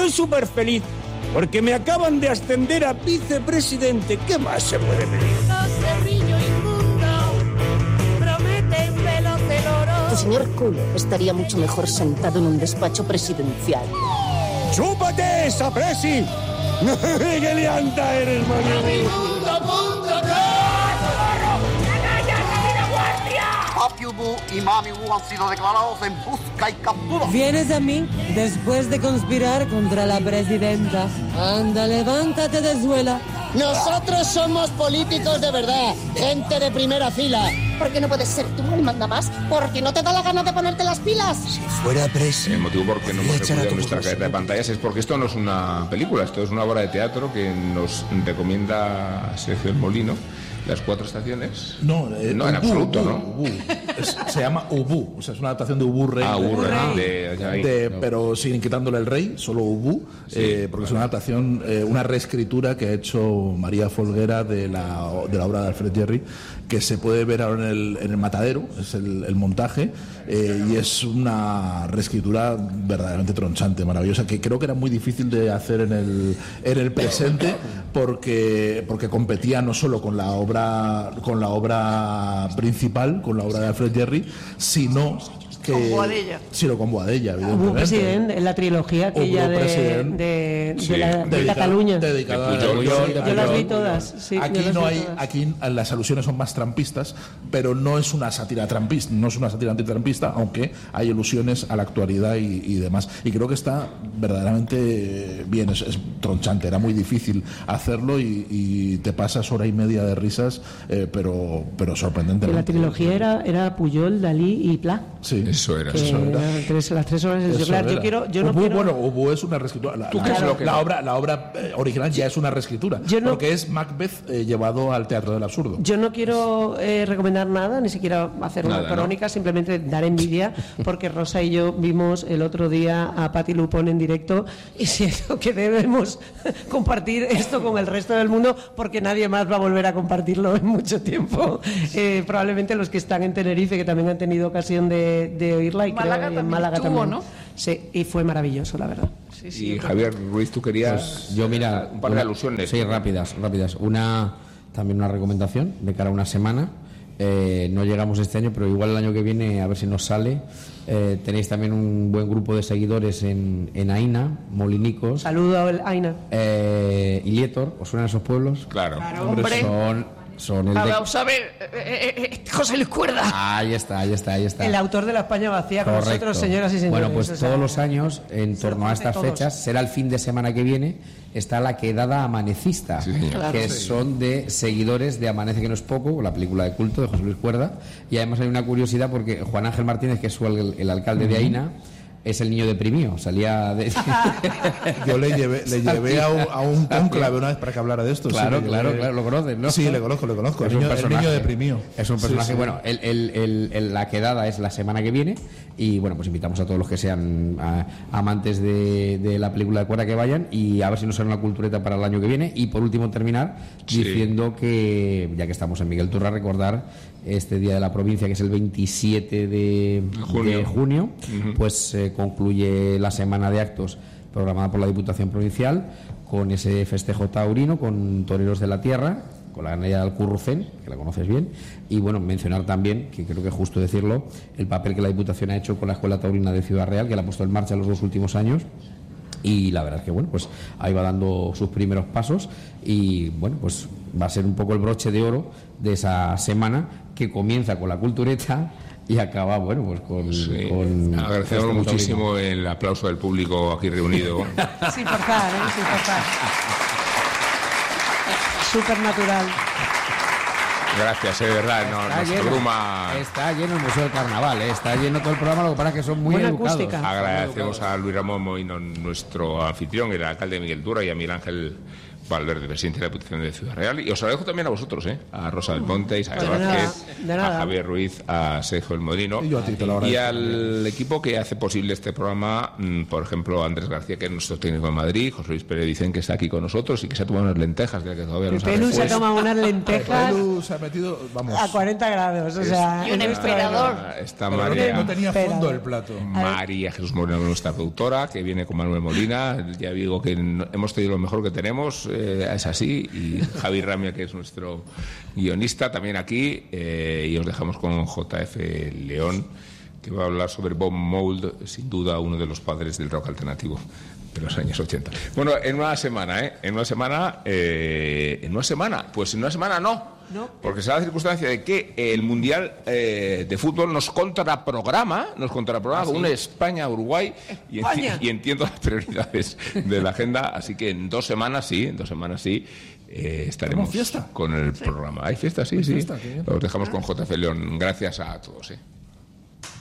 estoy súper feliz porque me acaban de ascender a vicepresidente. ¿Qué más se puede pedir? Cerrillo inmundo, prometen veloz el oro. Tu señor culo estaría mucho mejor sentado en un despacho presidencial. ¡Chúpate esa presi! ¡Qué lianta eres, Mundo.com. Papi Ubu y Mami Ubu han sido declarados en busca y captura. ¿Vienes a mí después de conspirar contra la presidenta? Anda, levántate de suela. Nosotros somos políticos de verdad, gente de primera fila. ¿Por qué no puedes ser tú el mandamás? ¿Porque no te da la gana de ponerte las pilas? Si fuera presi... El motivo por qué no hemos recuperado nuestra careta de pantallas es porque esto no es una película, esto es una obra de teatro que nos recomienda Sergio El Molino. Las 4 estaciones. No, en absoluto, ¿no? Ubu. Se llama Ubu, o sea, es una adaptación de Ubu Rey. Ubu Rey. Pero sin quitándole el rey, solo Ubu, sí, porque es una adaptación, una reescritura que ha hecho María Folguera de la obra de Alfred Jarry, que se puede ver ahora en el Matadero, es el montaje, y es una reescritura verdaderamente tronchante, maravillosa, que creo que era muy difícil de hacer en el presente, porque competía no solo con la obra principal, con la obra de Alfred Jarry, sino con Boadella. Con Boadella, evidentemente. Hubo presidente en la trilogía aquella de Cataluña. Yo las vi todas. Sí, aquí las alusiones son más trampistas, pero no es una sátira trampista, no es una sátira antitrampista, aunque hay alusiones a la actualidad y demás. Y creo que está verdaderamente bien, es tronchante, era muy difícil hacerlo y te pasas hora y media de risas, pero sorprendentemente. La trilogía era Pujol, Dalí y Pla. Sí. Eso era. Las 3 horas. Bueno, Ubu es una reescritura. La obra original ya es una reescritura, porque es Macbeth llevado al teatro del absurdo. Yo no quiero recomendar nada, ni siquiera hacer una crónica, ¿no? Simplemente dar envidia, porque Rosa y yo vimos el otro día a Patti Lupone en directo y siento que debemos compartir esto con el resto del mundo, porque nadie más va a volver a compartirlo en mucho tiempo. Probablemente los que están en Tenerife, que también han tenido ocasión de oírla, y Málaga creo, en Málaga estuvo, también, ¿no? Sí, y fue maravilloso, la verdad. Sí, y Javier Ruiz, tú querías pues yo mira un par de alusiones. Sí, rápidas. También una recomendación de cara a una semana. No llegamos este año, pero igual el año que viene a ver si nos sale. Tenéis también un buen grupo de seguidores en Aina, Molinicos. Saludo a Aina. Y Lietor, ¿os suenan esos pueblos? Claro, hombre. Son vamos a ver, José Luis Cuerda. Ahí está. El autor de La España Vacía con Correcto. nosotros, señoras y señores. Bueno, pues todos los años, en torno a estas fechas, será el fin de semana que viene, está la quedada amanecista, que son de seguidores de Amanece que no es poco, la película de culto de José Luis Cuerda. Y además hay una curiosidad porque Juan Ángel Martínez, que es el alcalde de Aina, es el niño deprimido, salía de... Yo le llevé a un cónclave una vez para que hablara de esto. Claro, lo conoces, ¿no? Sí, le conozco. El niño deprimido. Es un personaje, bueno, la quedada es la semana que viene y bueno, pues invitamos a todos los que sean amantes de la película de Cuerda que vayan y a ver si nos sale una cultureta para el año que viene. Y por último terminar diciendo que, ya que estamos en Miguel Turra, recordar este Día de la Provincia, que es el 27 de junio, pues concluye la semana de actos programada por la Diputación Provincial con ese festejo taurino, con toreros de la tierra, con la ganadería de Alcurrucén, que la conoces bien, y bueno, mencionar también, que creo que es justo decirlo, el papel que la Diputación ha hecho con la Escuela Taurina de Ciudad Real, que la ha puesto en marcha los 2 últimos años. Y la verdad es que bueno, pues ahí va dando sus primeros pasos y bueno, pues va a ser un poco el broche de oro de esa semana que comienza con la cultureta y acaba, bueno, pues con agradecemos muchísimo el aplauso del público aquí reunido. Sin forzar, sin forzar. Súper natural. Gracias, de verdad, está lleno el Museo del Carnaval, está lleno todo el programa, lo que pasa es que son muy educados. Agradecemos a Luis Ramón Moino, nuestro anfitrión, el alcalde Miguel Turra, y a Miguel Ángel Valverde, presidente de la Diputación de Ciudad Real, y os agradezco también a vosotros, a Rosa del Monte, a Isabel Vázquez, a Javier Ruiz, a Sergio El Modino, y al equipo que hace posible este programa, por ejemplo, Andrés García, que es nuestro técnico en Madrid, José Luis Pérez Dicen, que está aquí con nosotros y que se ha tomado unas lentejas, que todavía no Pelu se ha tomado unas lentejas se ha metido, vamos, a 40 grados, o sea, y un emperador. Está María, no tenía fondo el plato. María Jesús Moreno, nuestra productora, que viene con Manuel Molina. Ya digo que hemos tenido lo mejor que tenemos, es así, y Javi Ramia, que es nuestro guionista, también aquí, y os dejamos con JF León, que va a hablar sobre Bob Mould, sin duda uno de los padres del rock alternativo de los años 80. Bueno, en una semana no, porque se da la circunstancia de que el Mundial de Fútbol nos contraprograma con un España-Uruguay, y entiendo las prioridades de la agenda, así que en 2 semanas sí, estaremos con el programa. ¿Hay fiesta? Sí. Os dejamos con JF León. Gracias a todos.